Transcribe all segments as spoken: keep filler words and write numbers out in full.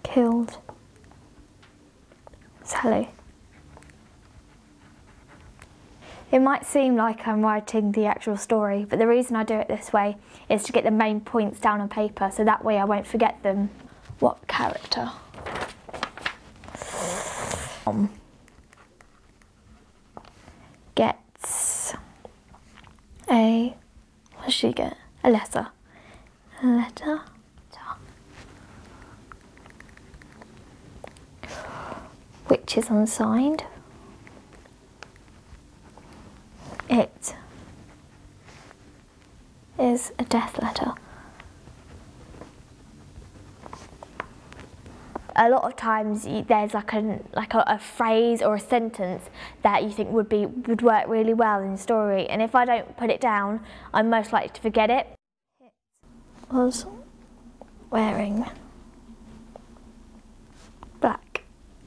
killed Sally. It might seem like I'm writing the actual story, but the reason I do it this way is to get the main points down on paper, so that way I won't forget them. What character? Um, gets a, what does she get? A letter. A letter. Which is unsigned. It is a death letter. A lot of times there's like a like a, a phrase or a sentence that you think would be would work really well in the story, and if I don't put it down, I'm most likely to forget it. It was wearing black.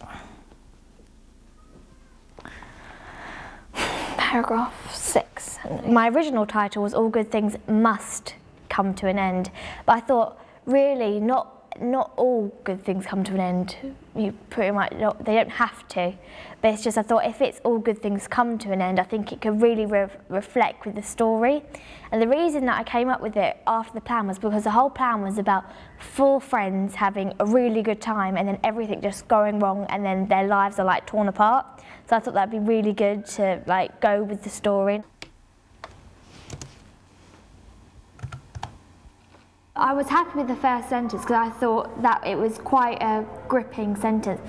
Paragraph six. My original title was All Good Things Must Come to an End, but I thought really not not all good things come to an end. You pretty much don't, they don't have to, but it's just I thought if it's all good things come to an end, I think it could really re reflect with the story. And the reason that I came up with it after the plan was because the whole plan was about four friends having a really good time and then everything just going wrong and then their lives are like torn apart. So I thought that'd be really good to like go with the story. I was happy with the first sentence because I thought that it was quite a gripping sentence.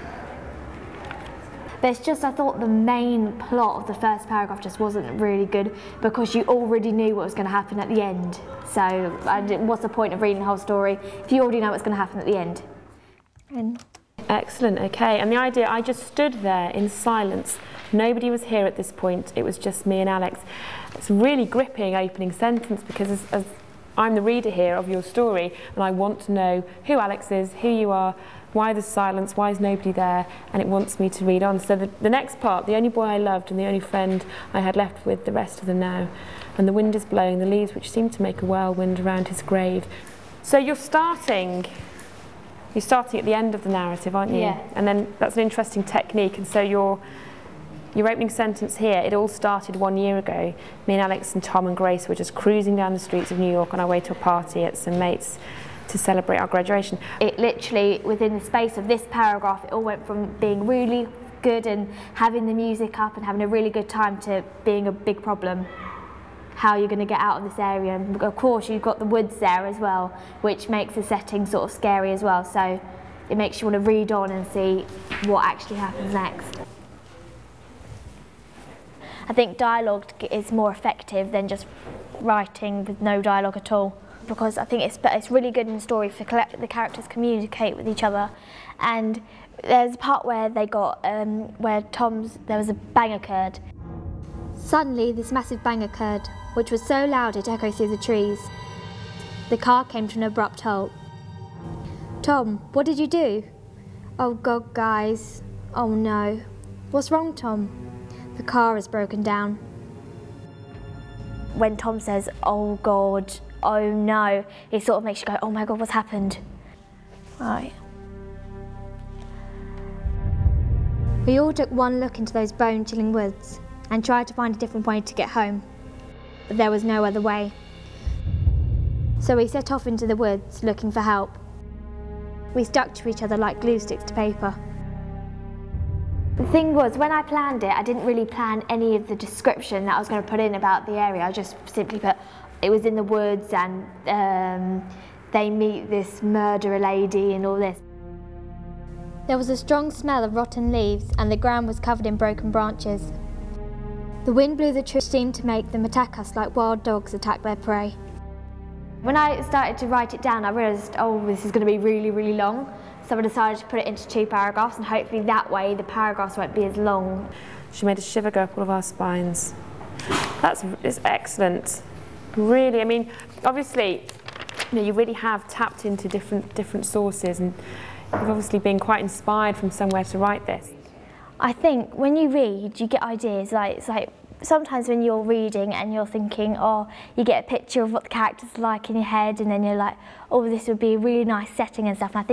But it's just I thought the main plot of the first paragraph just wasn't really good because you already knew what was going to happen at the end. So and what's the point of reading the whole story if you already know what's going to happen at the end? And excellent, okay. And the idea, I just stood there in silence. Nobody was here at this point. It was just me and Alex. It's a really gripping opening sentence because as, as I'm the reader here of your story and I want to know who Alex is, who you are, why there's silence, why is nobody there, and it wants me to read on. So the, the next part, the only boy I loved and the only friend I had left with the rest of them now, and the wind is blowing the leaves which seem to make a whirlwind around his grave. So you're starting, you're starting at the end of the narrative, aren't you? Yeah. And then that's an interesting technique, and so you're Your opening sentence here, it all started one year ago. Me and Alex and Tom and Grace were just cruising down the streets of New York on our way to a party at some mates to celebrate our graduation. It literally, within the space of this paragraph, it all went from being really good and having the music up and having a really good time to being a big problem. How you're going to get out of this area. And of course, you've got the woods there as well, which makes the setting sort of scary as well. So it makes you want to read on and see what actually happens next. I think dialogue is more effective than just writing with no dialogue at all, because I think it's, it's really good in the story for the characters communicate with each other. And there's a part where they got, um, where Tom's, there was a bang occurred. Suddenly this massive bang occurred, which was so loud it echoed through the trees. The car came to an abrupt halt. Tom, what did you do? Oh God, guys. Oh no. What's wrong, Tom? The car is broken down. When Tom says, oh God, oh no, it sort of makes you go, oh my God, what's happened? Right. We all took one look into those bone-chilling woods and tried to find a different way to get home, but there was no other way. So we set off into the woods looking for help. We stuck to each other like glue sticks to paper. The thing was, when I planned it, I didn't really plan any of the description that I was going to put in about the area. I just simply put, it was in the woods and um, they meet this murderer lady and all this. There was a strong smell of rotten leaves and the ground was covered in broken branches. The wind blew the trees, seemed to make them attack us like wild dogs attack their prey. When I started to write it down, I realised, oh, this is going to be really, really long. So I decided to put it into two paragraphs, and hopefully that way the paragraphs won't be as long. She made a shiver go up all of our spines. That's it's excellent. Really, I mean, obviously, you know, you really have tapped into different different sources, and you've obviously been quite inspired from somewhere to write this. I think when you read, you get ideas. Like it's like sometimes when you're reading and you're thinking, oh, you get a picture of what the characters are like in your head, and then you're like, oh, this would be a really nice setting and stuff. And I think